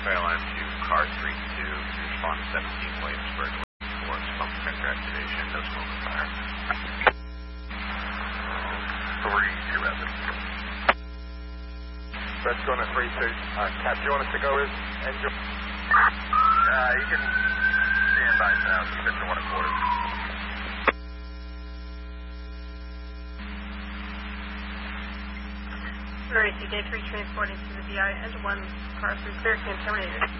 Fairline to car 32, respond to 17 Williamsburg, towards pump pressure activation, no smoke or fire. 3-2 Rapid. That's going to 3-2. Cap, do you want us to go with engine? You can stand by south, keep it to 1 1/4. Emergency, day 3 transporting to the VI, engine 1, car 3 clear, can terminated.